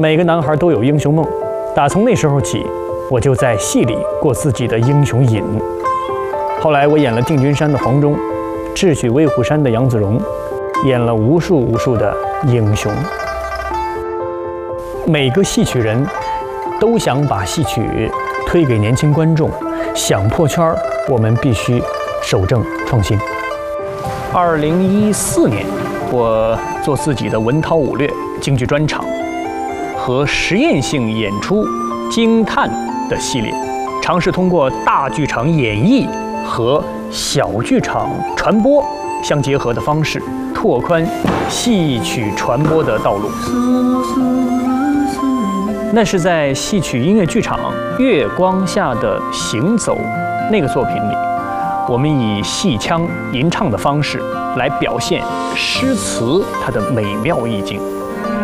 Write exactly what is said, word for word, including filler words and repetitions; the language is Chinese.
每个男孩都有英雄梦，打从那时候起，我就在戏里过自己的英雄瘾。后来我演了定军山的黄忠，智取威虎山的杨子荣，演了无数无数的英雄。每个戏曲人都想把戏曲推给年轻观众，想破圈儿，我们必须守正创新。二零一四年，我做自己的文韬武略京剧专场和实验性演出惊叹的系列，尝试通过大剧场演绎和小剧场传播相结合的方式，拓宽戏曲传播的道路。那是在戏曲音乐剧场《月光下的行走》那个作品里，我们以戏腔吟唱的方式来表现诗词它的美妙意境。